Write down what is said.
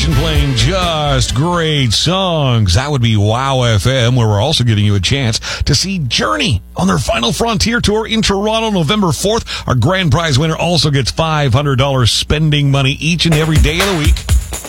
station playing just great songs. That would be Wow FM, where we're also giving you a chance to see Journey on their Final Frontier tour in Toronto, November 4th. Our grand prize winner also gets $500 spending money each and every day of the week.